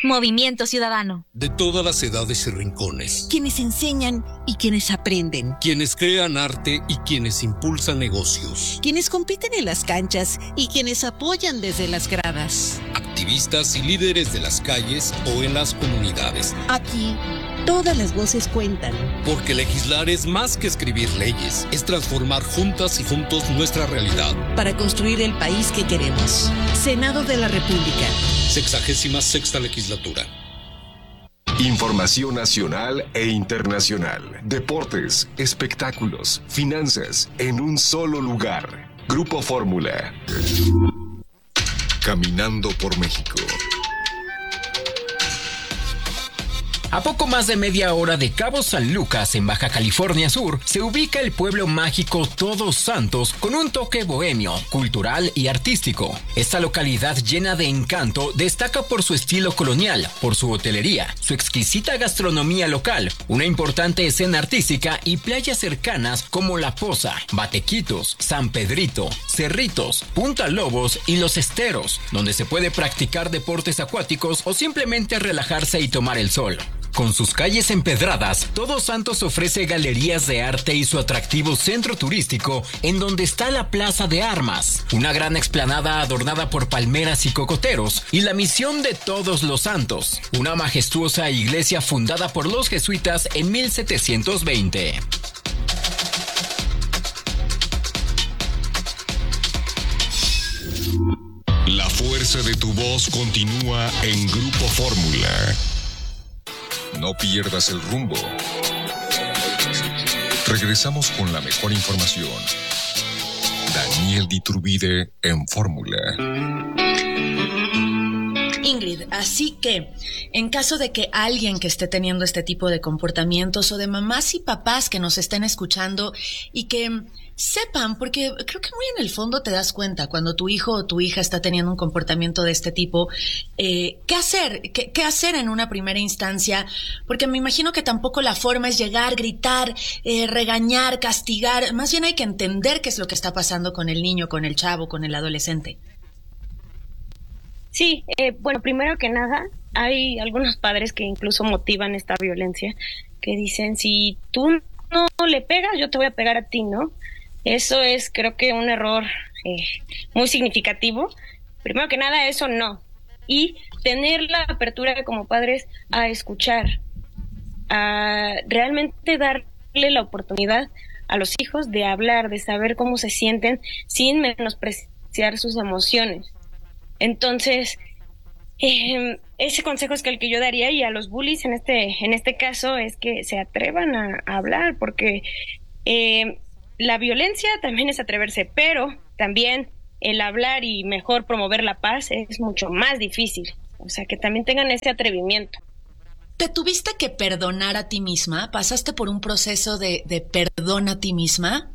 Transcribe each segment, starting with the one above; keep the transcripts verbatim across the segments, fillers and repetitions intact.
Movimiento Ciudadano. De todas las edades y rincones. Quienes enseñan y quienes aprenden. Quienes crean arte y quienes impulsan negocios. Quienes compiten en las canchas y quienes apoyan desde las gradas. Activistas y líderes de las calles o en las comunidades. Aquí, todas las voces cuentan. Porque legislar es más que escribir leyes, es transformar juntas y juntos nuestra realidad. Para construir el país que queremos. Senado de la República. Sexagésima sexta legislatura. Información nacional e internacional. Deportes, espectáculos, finanzas, en un solo lugar. Grupo Fórmula. Caminando por México. A poco más de media hora de Cabo San Lucas, en Baja California Sur, se ubica el pueblo mágico Todos Santos con un toque bohemio, cultural y artístico. Esta localidad llena de encanto destaca por su estilo colonial, por su hotelería, su exquisita gastronomía local, una importante escena artística y playas cercanas como La Poza, Batequitos, San Pedrito, Cerritos, Punta Lobos y Los Esteros, donde se puede practicar deportes acuáticos o simplemente relajarse y tomar el sol. Con sus calles empedradas, Todos Santos ofrece galerías de arte y su atractivo centro turístico, en donde está la Plaza de Armas, una gran explanada adornada por palmeras y cocoteros, y la Misión de Todos los Santos, una majestuosa iglesia fundada por los jesuitas en mil setecientos veinte. La fuerza de tu voz continúa en Grupo Fórmula. No pierdas el rumbo. Regresamos con la mejor información. Daniel Diturbide en Fórmula. Ingrid, así que, en caso de que alguien que esté teniendo este tipo de comportamientos o de mamás y papás que nos estén escuchando y que sepan, porque creo que muy en el fondo te das cuenta cuando tu hijo o tu hija está teniendo un comportamiento de este tipo, eh, ¿qué hacer? ¿Qué, qué hacer en una primera instancia? Porque me imagino que tampoco la forma es llegar, gritar, eh, regañar, castigar. Más bien hay que entender qué es lo que está pasando con el niño, con el chavo, con el adolescente. Sí, eh, bueno, primero que nada, hay algunos padres que incluso motivan esta violencia, que dicen, si tú no le pegas, yo te voy a pegar a ti, ¿no? Eso es, creo que, un error eh, muy significativo. Primero que nada, eso no. Y tener la apertura como padres a escuchar, a realmente darle la oportunidad a los hijos de hablar, de saber cómo se sienten sin menospreciar sus emociones. Entonces, eh, ese consejo es que el que yo daría, y a los bullies en este en este caso, es que se atrevan a, a hablar, porque eh, la violencia también es atreverse, pero también el hablar y mejor promover la paz es mucho más difícil. O sea, que también tengan ese atrevimiento. ¿Te tuviste que perdonar a ti misma? ¿Pasaste por un proceso de, de perdón a ti misma?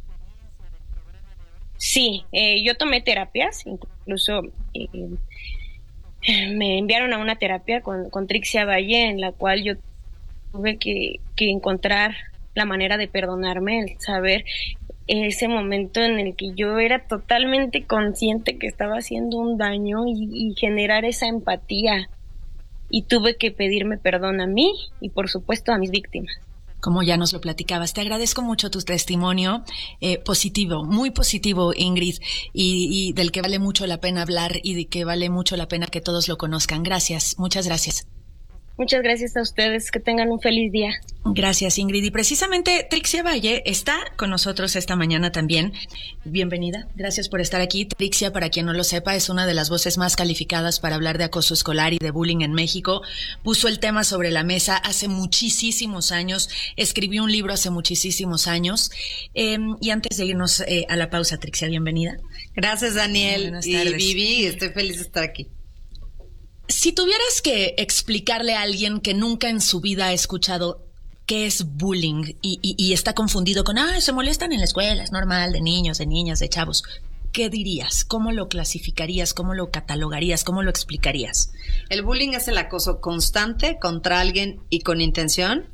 Sí, eh, yo tomé terapias, incluso eh, me enviaron a una terapia con, con Trixia Valle, en la cual yo tuve que, que encontrar la manera de perdonarme, el saber ese momento en el que yo era totalmente consciente que estaba haciendo un daño y, y generar esa empatía. Y tuve que pedirme perdón a mí y, por supuesto, a mis víctimas. Como ya nos lo platicabas, te agradezco mucho tu testimonio, eh, positivo, muy positivo, Ingrid, y, y del que vale mucho la pena hablar y de que vale mucho la pena que todos lo conozcan. Gracias, muchas gracias. Muchas gracias a ustedes, que tengan un feliz día. Gracias, Ingrid. Y precisamente Trixia Valle está con nosotros esta mañana también. Bienvenida, gracias por estar aquí. Trixia, para quien no lo sepa, es una de las voces más calificadas para hablar de acoso escolar y de bullying en México. Puso el tema sobre la mesa hace muchísimos años, escribió un libro hace muchísimos años. Eh, y antes de irnos eh, a la pausa, Trixia, bienvenida. Gracias, Daniel. Buenas y tardes. Vivi, estoy feliz de estar aquí. Si tuvieras que explicarle a alguien que nunca en su vida ha escuchado qué es bullying y, y, y está confundido con, ah, se molestan en la escuela, es normal, de niños, de niñas, de chavos, ¿qué dirías? ¿Cómo lo clasificarías? ¿Cómo lo catalogarías? ¿Cómo lo explicarías? El bullying es el acoso constante contra alguien y con intención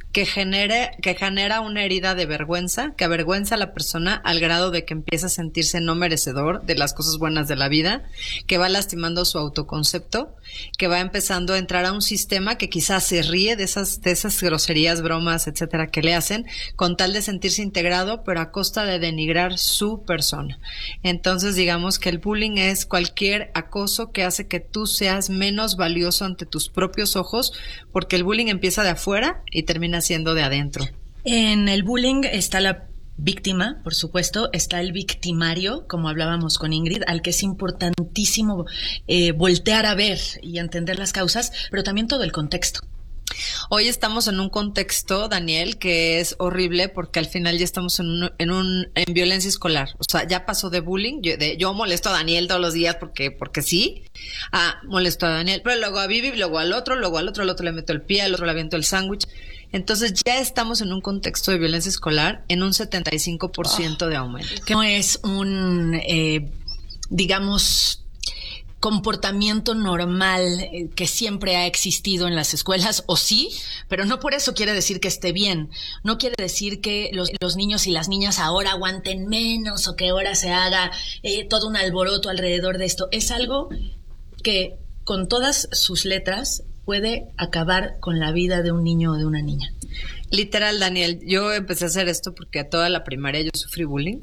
que genere, que genera una herida de vergüenza, que avergüenza a la persona al grado de que empieza a sentirse no merecedor de las cosas buenas de la vida, que va lastimando su autoconcepto, que va empezando a entrar a un sistema que quizás se ríe de esas, de esas groserías, bromas, etcétera, que le hacen, con tal de sentirse integrado, pero a costa de denigrar su persona. Entonces, digamos que el bullying es cualquier acoso que hace que tú seas menos valioso ante tus propios ojos, porque el bullying empieza de afuera y termina siendo de adentro. En el bullying está la víctima, por supuesto, está el victimario, como hablábamos con Ingrid, al que es importantísimo eh, voltear a ver y entender las causas, pero también todo el contexto. Hoy estamos en un contexto, Daniel, que es horrible porque al final ya estamos en un, en un en violencia escolar. O sea, ya pasó de bullying, yo, de, yo molesto a Daniel todos los días porque porque sí, ah, molesto a Daniel, pero luego a Vivi, luego al otro, luego al otro, al otro le meto el pie, al otro le aviento el sándwich. Entonces ya estamos en un contexto de violencia escolar en un setenta y cinco por ciento oh, de aumento. Que no es un, eh, digamos, comportamiento normal eh, que siempre ha existido en las escuelas, o sí, pero no por eso quiere decir que esté bien. No quiere decir que los, los niños y las niñas ahora aguanten menos o que ahora se haga eh, todo un alboroto alrededor de esto. Es algo que con todas sus letras puede acabar con la vida de un niño o de una niña. Literal, Daniel, yo empecé a hacer esto porque toda la primaria yo sufrí bullying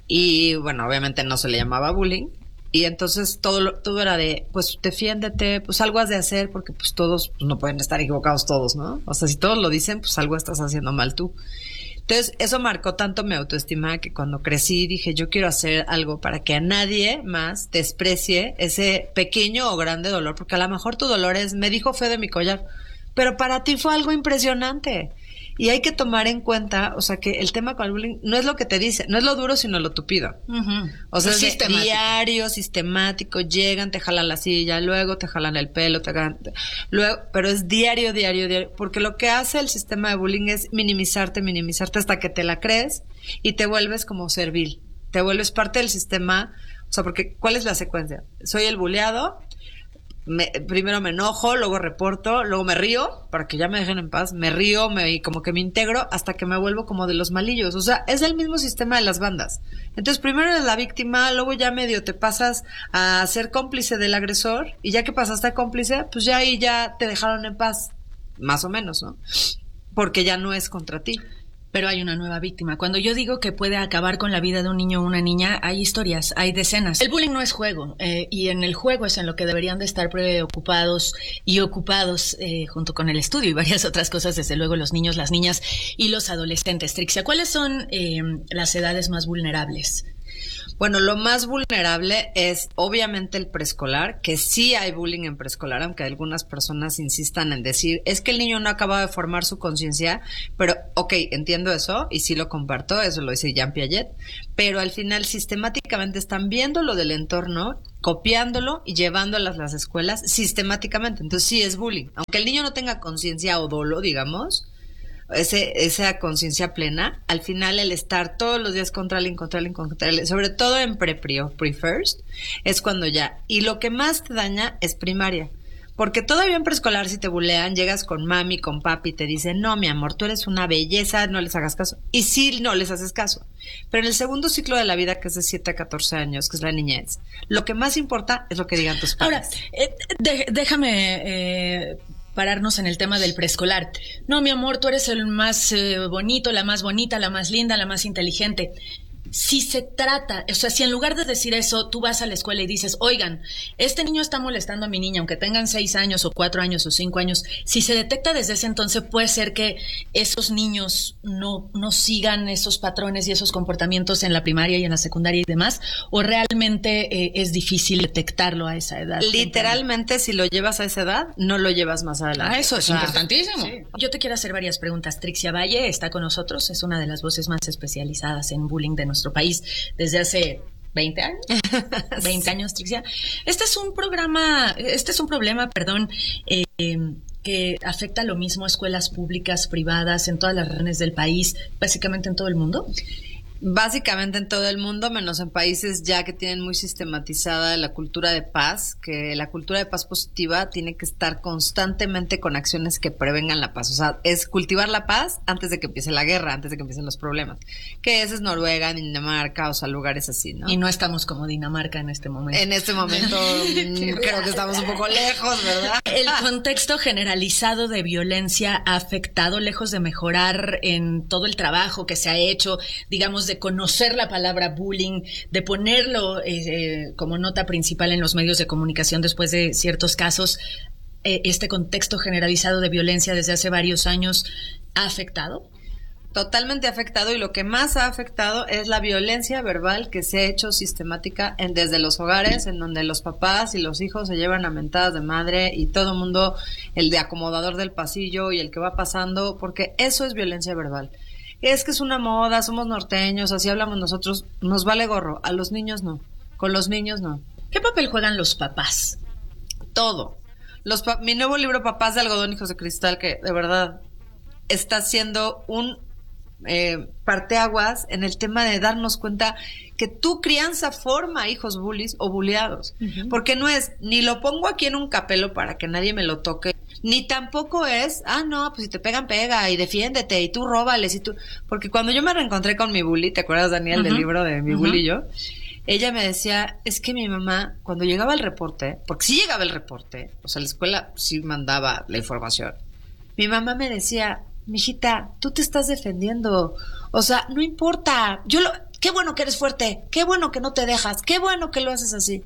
y bueno, obviamente no se le llamaba bullying y entonces todo lo, todo era de, pues defiéndete, pues algo has de hacer porque pues todos, pues no pueden estar equivocados todos, ¿no? O sea, si todos lo dicen, pues algo estás haciendo mal tú. Entonces, eso marcó tanto mi autoestima que cuando crecí dije, yo quiero hacer algo para que a nadie más desprecie ese pequeño o grande dolor, porque a lo mejor tu dolor es, me dijo feo de mi collar, pero para ti fue algo impresionante. Y hay que tomar en cuenta, o sea, que el tema con el bullying no es lo que te dice, no es lo duro, sino lo tupido. Uh-huh. O sea, es sistemático. Diario, sistemático, llegan, te jalan la silla, luego te jalan el pelo, te jalan, luego, pero es diario, diario, diario, porque lo que hace el sistema de bullying es minimizarte, minimizarte hasta que te la crees y te vuelves como servil, te vuelves parte del sistema, o sea, porque ¿cuál es la secuencia? Soy el bulleado. Me, primero me enojo, luego reporto, luego me río para que ya me dejen en paz, me río, me como que me integro hasta que me vuelvo como de los malillos. O sea, es el mismo sistema de las bandas. Entonces primero eres la víctima, luego ya medio te pasas a ser cómplice del agresor y ya que pasaste a cómplice, pues ya ahí ya te dejaron en paz, más o menos, ¿no? Porque ya no es contra ti. Pero hay una nueva víctima. Cuando yo digo que puede acabar con la vida de un niño o una niña, hay historias, hay decenas. El bullying no es juego, eh, y en el juego es en lo que deberían de estar preocupados y ocupados, eh, junto con el estudio y varias otras cosas, desde luego los niños, las niñas y los adolescentes. Trixia, ¿cuáles son eh, las edades más vulnerables? Bueno, lo más vulnerable es obviamente el preescolar, que sí hay bullying en preescolar, aunque algunas personas insistan en decir, es que el niño no acaba de formar su conciencia, pero ok, entiendo eso y sí lo comparto, eso lo dice Jean Piaget, pero al final sistemáticamente están viendo lo del entorno, copiándolo y llevándolo a las escuelas sistemáticamente, entonces sí es bullying, aunque el niño no tenga conciencia o dolo, digamos, ese esa conciencia plena, al final el estar todos los días contra él, contra él, contra él, sobre todo en pre-pri o pre-first, es cuando ya, y lo que más te daña es primaria, porque todavía en preescolar si te bulean, llegas con mami, con papi, te dicen, no mi amor, tú eres una belleza, no les hagas caso, y sí no les haces caso, pero en el segundo ciclo de la vida, que es de siete a catorce años, que es la niñez, lo que más importa es lo que digan tus padres. Ahora, eh, de, déjame... Eh... pararnos en el tema del preescolar. No, mi amor, tú eres el más eh, bonito, la más bonita, la más linda, la más inteligente. Si se trata, o sea, si en lugar de decir eso, tú vas a la escuela y dices, oigan, este niño está molestando a mi niña, aunque tengan seis años o cuatro años o cinco años, si se detecta desde ese entonces, puede ser que esos niños no, no sigan esos patrones y esos comportamientos en la primaria y en la secundaria y demás, o realmente eh, es difícil detectarlo a esa edad. Literalmente, si lo llevas a esa edad, no lo llevas más adelante. Ah, eso es importantísimo. Sí. Yo te quiero hacer varias preguntas. Trixia Valle está con nosotros, es una de las voces más especializadas en bullying de nuestro país desde hace veinte años. veinte años, Trixia. Este es un programa, este es un problema, perdón, eh, que afecta lo mismo a escuelas públicas, privadas, en todas las regiones del país, básicamente en todo el mundo. Básicamente en todo el mundo, menos en países ya que tienen muy sistematizada la cultura de paz, que la cultura de paz positiva tiene que estar constantemente con acciones que prevengan la paz. O sea, es cultivar la paz antes de que empiece la guerra, antes de que empiecen los problemas. Que ese es Noruega, Dinamarca, o sea, lugares así, ¿no? Y no estamos como Dinamarca en este momento. En este momento creo que estamos un poco lejos, ¿verdad? El contexto generalizado de violencia ha afectado, lejos de mejorar en todo el trabajo que se ha hecho, digamos, de conocer la palabra bullying, de ponerlo eh, eh, como nota principal en los medios de comunicación después de ciertos casos, eh, este contexto generalizado de violencia desde hace varios años ha afectado. Totalmente afectado, y lo que más ha afectado es la violencia verbal que se ha hecho sistemática en, desde los hogares, en donde los papás y los hijos se llevan a mentadas de madre y todo el mundo, el de acomodador del pasillo y el que va pasando, porque eso es violencia verbal. Es que es una moda, somos norteños, así hablamos nosotros, nos vale gorro, a los niños no, con los niños no. ¿Qué papel juegan los papás? Todo. Los pa- mi nuevo libro, Papás de Algodón, Hijos de Cristal, que de verdad está siendo un eh, parteaguas en el tema de darnos cuenta que tu crianza forma hijos bullies o bulleados. Uh-huh. Porque no es, ni lo pongo aquí en un capelo para que nadie me lo toque, ni tampoco es, ah, no, pues si te pegan, pega, y defiéndete, y tú róbales, y tú... Porque cuando yo me reencontré con mi bully, ¿te acuerdas, Daniel, uh-huh. del libro de mi uh-huh. bully y yo? Ella me decía, es que mi mamá, cuando llegaba el reporte, porque sí llegaba el reporte, o sea, la escuela sí mandaba la información, mi mamá me decía, mijita, tú te estás defendiendo, o sea, no importa, yo lo... Qué bueno que eres fuerte, qué bueno que no te dejas, qué bueno que lo haces así.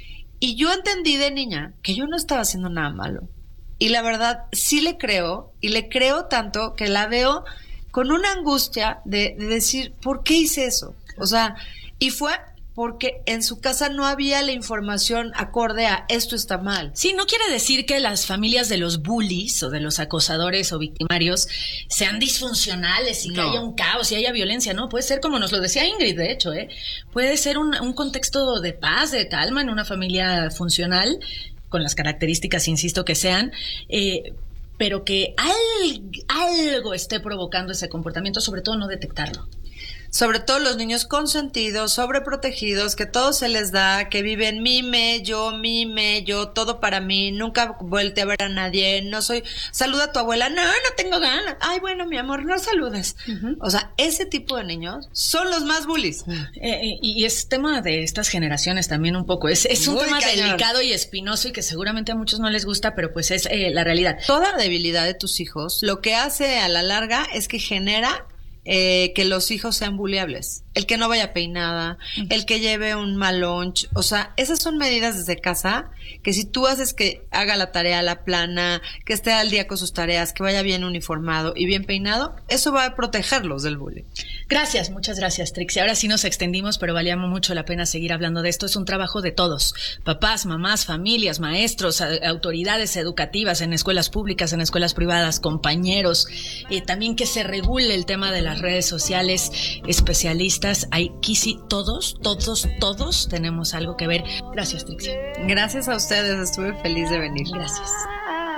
Y yo entendí de niña que yo no estaba haciendo nada malo. Y la verdad, sí le creo, y le creo tanto que la veo con una angustia de, de decir, ¿por qué hice eso? O sea, y fue porque en su casa no había la información acorde a esto está mal. Sí, no quiere decir que las familias de los bullies o de los acosadores o victimarios sean disfuncionales y que no. haya un caos y haya violencia, ¿no? Puede ser como nos lo decía Ingrid, de hecho, ¿eh? Puede ser un, un contexto de paz, de calma en una familia funcional, con las características, insisto, que sean, eh, pero que al, algo esté provocando ese comportamiento, sobre todo no detectarlo. Sobre todo los niños consentidos, sobreprotegidos, que todo se les da, que viven mime, yo, mime, yo, todo para mí, nunca volteé a ver a nadie, no soy, saluda a tu abuela, no, no tengo ganas, ay, bueno, mi amor, no saludes. Uh-huh. O sea, ese tipo de niños son los más bullies. Uh, eh, y es tema de estas generaciones también un poco, es, es un Muy tema cañón. delicado y espinoso y que seguramente a muchos no les gusta, pero pues es eh, la realidad. Toda debilidad de tus hijos, lo que hace a la larga es que genera Eh, que los hijos sean buleables, el que no vaya peinada, uh-huh. el que lleve un mal lunch, o sea, esas son medidas desde casa que si tú haces que haga la tarea la plana, que esté al día con sus tareas, que vaya bien uniformado y bien peinado, eso va a protegerlos del bullying. Gracias, muchas gracias, Trixie. Ahora sí nos extendimos, pero valía mucho la pena seguir hablando de esto. Es un trabajo de todos, papás, mamás, familias, maestros, a, autoridades educativas en escuelas públicas, en escuelas privadas, compañeros, eh, también que se regule el tema de las redes sociales, especialistas. Aquí sí, todos, todos, todos tenemos algo que ver. Gracias, Trixie. Gracias a ustedes, estuve feliz de venir. Gracias.